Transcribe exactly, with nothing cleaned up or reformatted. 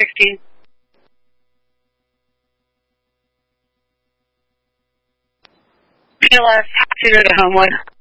sixteen. P L S, shooter the home one.